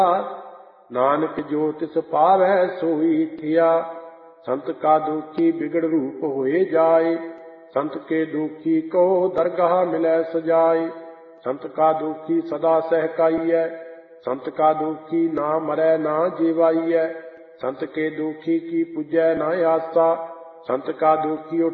नानक जो तिस पावै सोई थिया। संत का दुखी बिगड़ रूप होए जाए, संत के दुखी को दरगाह मिलै सजाए। संत का दुखी सदा सहकाइयै, संत का दुखी ना मरै ना जीवाइयै। संत के दुखी की पूजै ना आसा, संत का दुखी